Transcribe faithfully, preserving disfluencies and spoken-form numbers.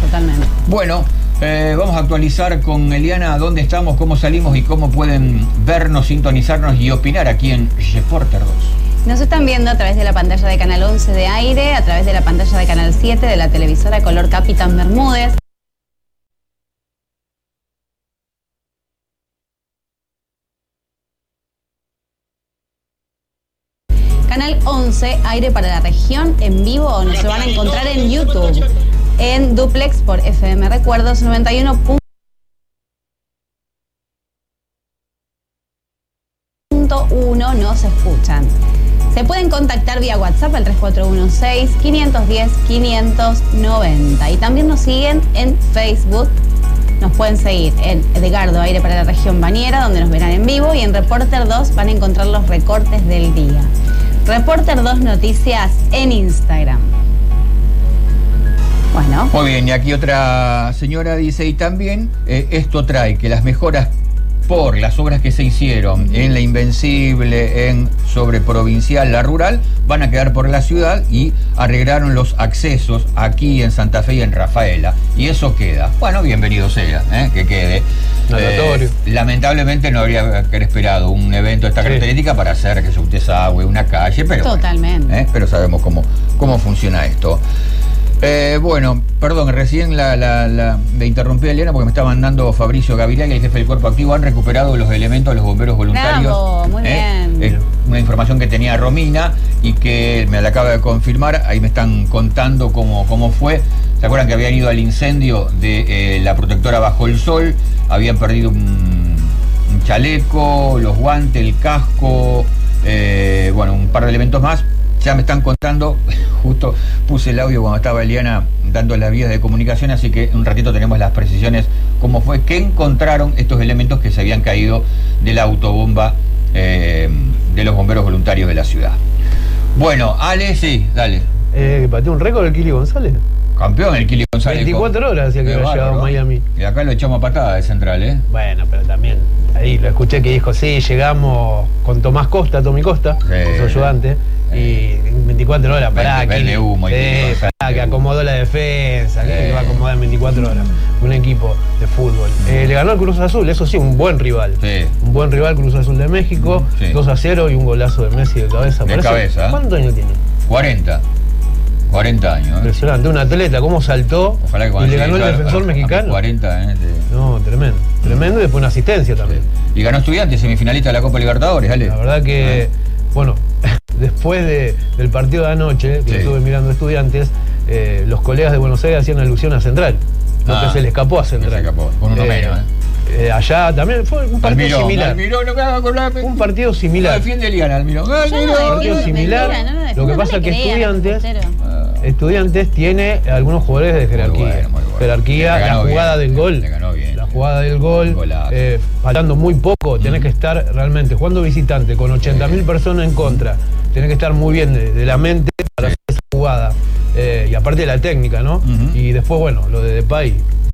Totalmente. Bueno, eh, vamos a actualizar con Eliana dónde estamos, cómo salimos y cómo pueden vernos, sintonizarnos y opinar aquí en Reporter dos. Nos están viendo a través de la pantalla de Canal once de Aire, a través de la pantalla de Canal siete de la televisora color Capitán Bermúdez. Canal once, Aire para la Región, en vivo. Nos van a encontrar en YouTube, en Duplex por F M Recuerdos noventa y uno punto uno. Nos escuchan. Se pueden contactar vía WhatsApp al tres cuatro uno seis, cinco uno cero, cinco nueve cero. Y también nos siguen en Facebook. Nos pueden seguir en Edgardo Aire para la Región Bañera, donde nos verán en vivo. Y en Reporter dos van a encontrar los recortes del día. Reporter dos Noticias en Instagram. Bueno. Muy bien, y aquí otra señora dice, y también eh, esto trae que las mejoras por las obras que se hicieron en la Invencible, en sobre Provincial, la Rural, van a quedar por la ciudad y arreglaron los accesos aquí en Santa Fe y en Rafaela. Y eso queda. Bueno, bienvenido sea, ¿eh? Que quede. Eh, lamentablemente no habría que haber esperado un evento de esta característica, sí, para hacer que se un desagüe, una calle, pero totalmente. Bueno, ¿eh? Pero sabemos cómo, cómo funciona esto. Eh, bueno, perdón, recién la, la, la, le interrumpí a Eliana porque me está mandando Fabricio Gaviria, el jefe del Cuerpo Activo. Han recuperado los elementos de los bomberos voluntarios. Bravo, muy ¿eh? bien. Es una información que tenía Romina y que me la acaba de confirmar. Ahí me están contando cómo, cómo fue. ¿Se acuerdan que habían ido al incendio de eh, la protectora Bajo el Sol? Habían perdido un, un chaleco, los guantes, el casco, eh, bueno, un par de elementos más. Ya me están contando, justo puse el audio cuando estaba Eliana dando las vías de comunicación, así que un ratito tenemos las precisiones, cómo fue que encontraron estos elementos que se habían caído de la autobomba eh, de los bomberos voluntarios de la ciudad. Bueno, Ale, sí, dale. Eh, ¿Pateó un récord el Kili González? Campeón el Kili González. veinticuatro horas hacía que había llegado a Miami. Y acá lo echamos a patada de Central, ¿eh? Bueno, pero también, ahí lo escuché que dijo, sí, llegamos con Tomás Costa, Tommy Costa, sí, su ayudante. Y veinticuatro horas, pará, vende humo y eh, pará, que acomodó la defensa, eh. que va a acomodar en veinticuatro horas un equipo de fútbol. Eh, le ganó al Cruz Azul, eso sí, un buen rival. Sí. Un buen rival, Cruz Azul de México, sí. dos a cero y un golazo de Messi de cabeza. De cabeza. ¿Cuántos años tiene? cuarenta. cuarenta años. ¿eh? Impresionante, un atleta, cómo saltó. Ojalá que y le ganó el defensor a, mexicano. A cuarenta, ¿eh? De... No, tremendo. Tremendo y después una asistencia también. Sí. Y ganó Estudiantes, semifinalista de la Copa Libertadores, ¿vale? La verdad que, ¿eh? bueno... Después de, del partido de anoche, que sí. estuve mirando Estudiantes, eh, los colegas de Buenos Aires hacían alusión a Central. Lo ah, que se le escapó a Central. Se escapó, con uno eh, menos, ¿eh? Eh, allá también fue un partido Almirón, similar. Almirón, no me haga con la... Un partido similar. No defiende Eliana, Almirón. Almirón. Un partido similar. No, no, lo que pasa es que Estudiantes, Estudiantes tiene algunos jugadores de jerarquía. Muy bueno, muy bueno. Jerarquía, la jugada bien, del gol. Le ganó bien. La jugada del gol. Eh, faltando muy poco, mm. tenés que estar realmente jugando visitante con ochenta mil personas en contra. Tenés que estar muy bien de, de la mente para sí. hacer esa jugada. Eh, y aparte de la técnica, ¿no? Uh-huh. Y después, bueno, lo de Depay,